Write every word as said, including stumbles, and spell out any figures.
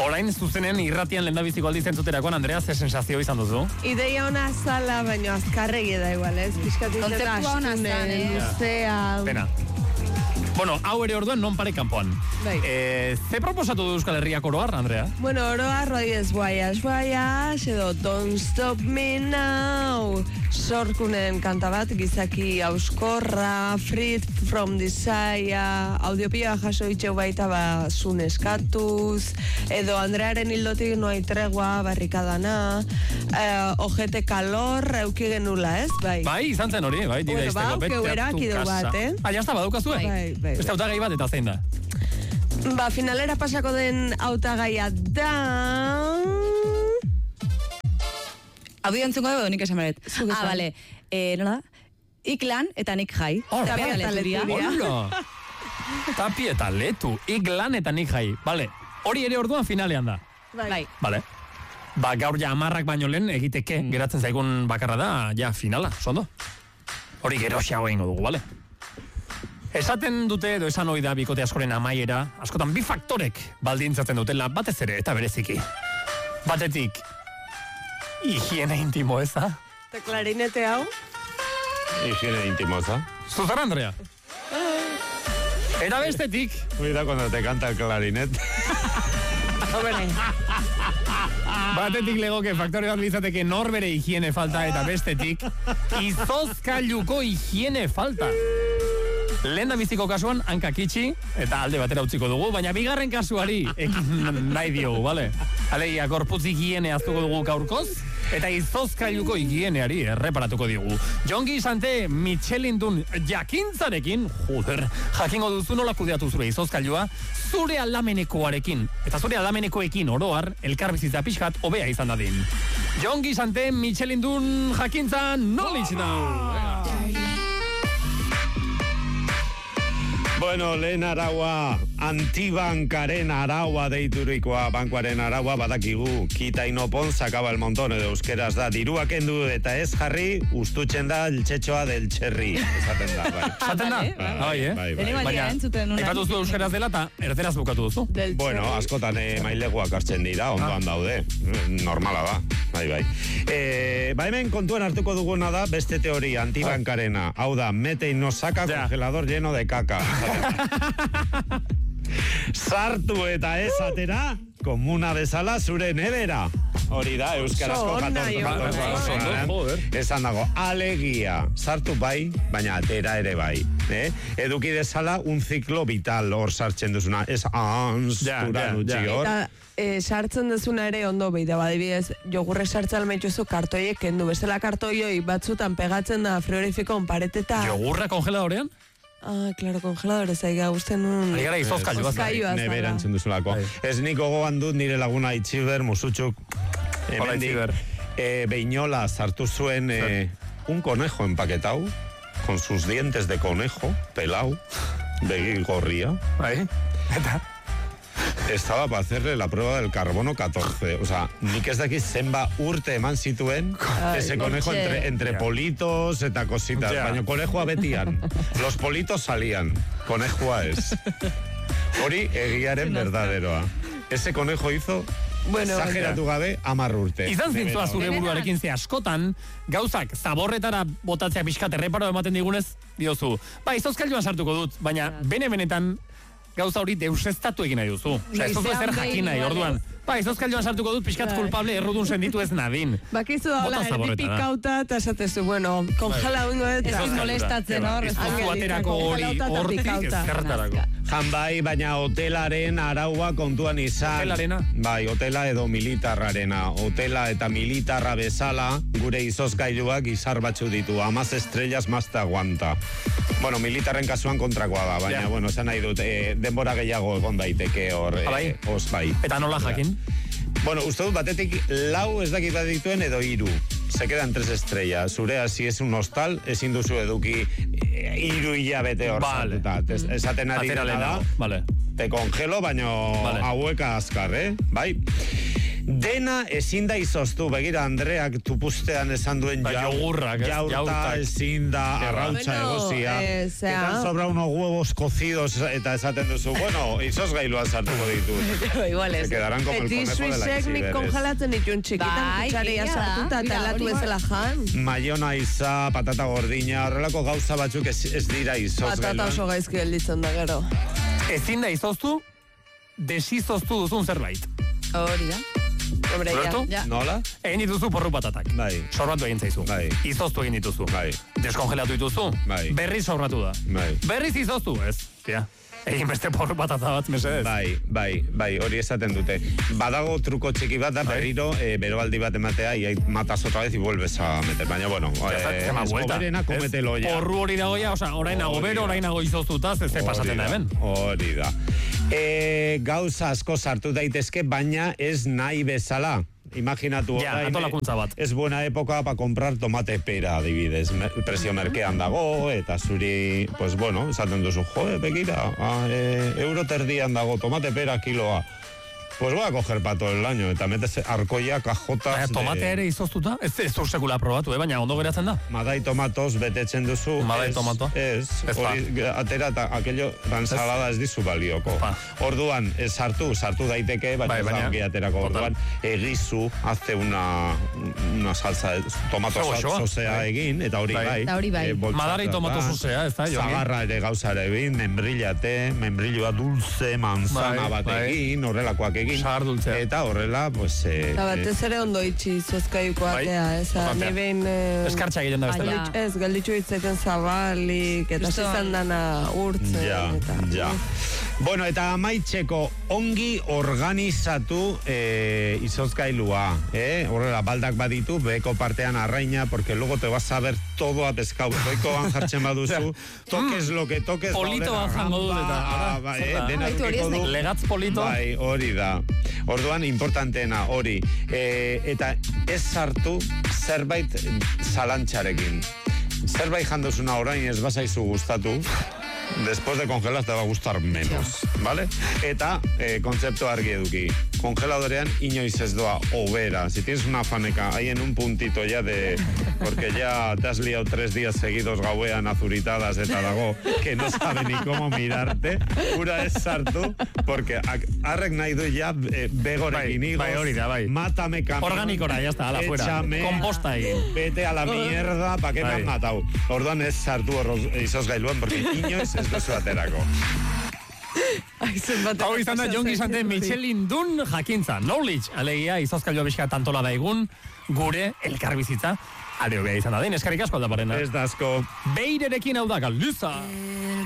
Orain zuzenen irratian lehendabiziko aldiz entzuterakoan, Andrea, ze sensazio izan duzu? Ideia ona zala, baina azkarregi da igual, ez? Kontzeptua ona zan, eh? Luzea... Pena. Bueno, hau ere orduan non pare kanpoan. Bai. E, ze proposatu du Euskal Herriak oroar, Andrea? Bueno, oroar rodidez guaias, guaias, edo Don't Stop Me Now, sorkunen kanta bat, gizaki auskorra, Freed from Desire, audiopia jaso itxeu baita ba, zun eskatuz, edo Andrearen hildotik no hay tregua, barrikadana, eh, ojete kalor, euki genula, ez? Bai, Bai, izan zen hori, bai, dira Bueno, ba, izteko auke eraki du bat, eh? Ah, jazta, badaukazu, eh? Bai, bai, Beste bai. hautagai bat eta zein da? Ba, finalera pasako den hautagaia da... Audio entzungo dugu, nik esan beret. Zuk Ah, esan. bale. Eh, nola da? Iklan eta nik jai. Hor, Tapia eta Leturia. Hola! Tapi eta letu, iklan eta nik jai. Bale, hori ere orduan finalean da. Bai. Bale. Ba, gaur ja amarrak baino lehen egiteke, geratzen zaigun bakarra da, ja, finala, sondo. Hori gero xago egingo dugu, bale? Esaten dute, edo esan hori da bikote askoren amaiera, askotan bi faktorek baldintzatzen dutela, batez ere eta bereziki. Batetik, higiene intimo eza. Eta klarinete hau? Higiene intimosa. Zuzara, Andrea? Eta bestetik, Cuida cuando te canta el clarinet. batetik legoke faktore bat bizateke norbere higiene falta eta bestetik izozkailuko higiene falta. Lehen da biziko kasuan hankak itxi eta alde batera utziko dugu, baina bigarren kasuari ekin nahi diogu, bale? Alegia, gorputz higiene aztuko dugu gaurkoz eta izozkailuko higieneari erreparatuko digu. Jongi Sante Michelindun jakintzarekin, joder, jakingo duzu nola kudeatu zure izozkailua, zure aldamenekoarekin. Eta zure aldamenekoekin oroar, elkarbizitza pixkat hobea izan dadin. Jongi Sante Michelindun jakintza knowledge now. Bueno, lehen araua, antibankaren araua deiturikoa, bankuaren araua badakigu, kita inopon sakaba el montón, edo euskeraz da, dirua kendu eta ez jarri, ustutzen da eltsetxoa del txerri, esaten da, bai. Esaten da? Vale, bai. Bai, eh? Bai, bai. Lehenengo aldia Baina, entzuten una. aipatu zu euskeraz dela eta erderaz bukatu duzu. Del Bueno, txerri. askotan eh, maileguak hartzen dira, ondoan daude. Normala da, bai, bai. Eh, ba hemen kontuan hartuko duguna da beste teoria, antibankarena. Hau da, mete y no saca, Ja. congelador lleno de caca. Sartu eta ez atera, komuna bezala zure nebera. Hori da, euskarazko Oso ona, jatorra. jo. Oso ondo, joder. Esan dago, alegia, sartu bai, baina atera ere bai. Eh? Eduki dezala un ciclo vital hor sartzen duzuna. Ez ans, Ja, duran ja, utzi ja. hor. Eta e, sartzen dezuna ere ondo behi da, badibidez, jogurre sartzen almeituzu kartoiek kendu, bezala kartoioi batzutan pegatzen da friorifikon pareteta. Jogurra kongeladorean? Ah, claro, kongeladore zaiga, usten un... Ari gara izozkailua. Izozkailua zara. Nebera entzun duzulako. Bai. Ez nik gogoan dut nire laguna Itxiber, musutxuk. Hola, hemendik, Itziber. eh, Beinola sartu zuen eh, un conejo empaquetau, con sus dientes de conejo, pelau, begi gorria. Bai, eta... Estaba para hacerle la prueba del carbono catorce. O sea, nik ez dakit zenba urte eman zituen Ay, ese conejo noche. entre, entre Ya. politos eta cositas. Ya. Baina conejoa betian. Los politos salían. Conejoa es. Hori egiaren verdaderoa. Ese conejo hizo, Bueno, exageratu gabe, amar urte. Izan Nebera zintzoa zure Benetan. buruarekin ze askotan, gauzak zaborretara botatzea pixkat erreparo ematen digunez, diozu, ba, izozkailua sartuko dut, baina bene-benetan gauza hori deusestatu egin nahi duzu. Osa, ez duzu Noizean ezer behin, jakin nahi, igual, orduan. Ba, izozkailuan sartuko dut pixkat Bai. kulpable errudun senditu ez nadin. Bakizu da, hola, Bota zaborretara. erdipikauta, eta esatezu, bueno, kongela bingo Ez eta... dut molestatzen hor. Ez ez duzu dut- aterako hori kongelauta eta hortik pikauta. ezertarako. Jan bai, baina hotelaren araua kontuan izan. Hotelarena? Bai, hotela edo militarrarena. Hotela eta militarra bezala, gure izozgailuak izar batzu ditu. Amaz estrellas mazta aguanta. Bueno, militarren kasuan kontrakoa da, baina, Ja. bueno, esan nahi dut, eh, denbora gehiago egon daiteke hor, Ah, bai? eh, os bai. Eta nola jakin? Bueno, uste dut batetik lau ez dakit bat dituen edo hiru. Se quedan tres estrellas. Zurea, si es un hostal, ezin duzu eduki eh, hiru hilabete hor Vale. sartuta. Es- Esaten ari Atera dena da, lehenago, vale. te congelo, baino Vale. haueka azkar, eh? Bai? Dena ezin da izoztu, begira Andreak tupustean esan duen Ba, jau- jogurrak, ez, jaurta jaurtak. ezin da arrautza Bueno, egozia. eh, Que zea. tan sobra unos huevos cocidos eta esaten duzu, bueno, izozgailua sartuko ditut. Igual Se ez. quedarán como el Eti conejo de la suizek nik Ixiberes. kongelatzen ditun txikitan Bai, kutsaria egia da. sartuta Mira, talatu hori ezela jan. Mayonaiza, patata gordina, horrelako gauza batzuk ez, ez dira Patata izozgailuan. oso gaizki gelditzen da gero. Ezin da izoztu, desizoztu duzun zerbait. Hori da. Hombre, ja. Ulertu? Ja. Nola? Egin dituzu porru patatak. Bai. Sorbatu egin zaizu. Bai. Izoztu egin dituzu. Bai. Deskongelatu dituzu. Bai. Berriz sobratu da. Bai. Berriz izoztu, ez. Tia. Egin beste porru patata bat, mesedez. Bai, bai, bai, hori esaten dute. Badago truko txiki bat da, Bai. berriro, eh, beroaldi bat ematea, y ahí matas otra vez y vuelves a meter. Baina, bueno, eh, Zema ez vuelta. goberena, kometelo Ez, ya. Porru hori dagoia, oza, orain nago Hori bero, da. orain nago izoztuta, ze ze pasaten da hemen. Hori da. E, gauza asko sartu daitezke, baina ez nahi bezala. Imaginatu Ja, orain, antolakuntza bat. Es buena época para comprar tomate pera, adibidez. Me- Presio merkean dago, eta zuri, pues bueno, esaten duzu, joe, begira, ah, e, euro terdian dago, tomate pera kiloa. Pues voy a coger para todo el año, eta metes arkoia, kajotas... Baina, tomate de- ere izoztuta, ez ez dut sekula probatu, eh? baina ondo geratzen da. Madai tomatos betetzen duzu. Madai ez- tomato? Ez, Ez da. hori atera eta aquello ensalada ez dizu balioko. Pa. Orduan, ez sartu, sartu daiteke, baina Bai, ez da baina- ongi aterako. Total. Orduan, egizu, hace una, una salsa, de tomato Zo, sal- osoa. sosea Bai. egin, eta hori Bai. bai. Eta hori bai. eh, boltsatu Madari tomato eta sosea, ez da, Jongi? Zagarra ere gauza ere egin, membrillate, membrilloa dulce, manzana Bai, bat bai. egin, horrelakoak egin. Sagar dultzea. Eta horrela, pues... Eh, Eta batez ere ondo itxi zozkaiuko Bai. atea, ez Ondo ni atea. behin... eh, Eskartxa egiten da bestela. Ai, gelditxu- Ez, gelditxu itzeten zabalik, eta Justo. zizan dana urtzen. Ja, eta, ja. Bueno, eta amaitzeko ongi organizatu eh, izozkailua, eh? Horrela, baldak baditu, beko partean arraina, porque luego te vas a ver todo a pescado. Goikoan jartzen baduzu, toques lo que toques. Polito gaudela, jango dut eta, gamba, ara, ah, ba, eh, zerta? dena Aitu, hori ez edukiko du. Legatz polito. Bai, hori da. Orduan, importanteena, hori. E, eta ez sartu zerbait zalantxarekin. Zerbait jandozuna orain ez bazaizu gustatu, después de congelar te va a gustar menos, ¿vale? Eta, eh, kontzeptu argi eduki. Congeladorean inoiz ez doa obera. Si tienes una faneca ahí en un puntito ya de... Porque ya te has liado tres días seguidos gauean azuritadas eta dago, que no sabe ni cómo mirarte, ura ez sartu, porque ak- arrek nahi du ja eh, begorekin Bai, higos, bai, hori da, bai. mátame camión, Organikora, ya está, ala, fuera. échame, Komposta egin. vete a la mierda, pa que me Bai. han matado. Orduan ez sartu horroz izozgailuan, porque inoiz ez duzu aterako. Ai, zenbat- Hau izan da Jon Gizante Michelin dun jakintza, knowledge, alegia izozkailua bizka tantola da egun, gure elkarbizitza, ale hobea izan da den, eskarrik asko aldaparena. Ez da asko. Beirerekin hau da, galduza. El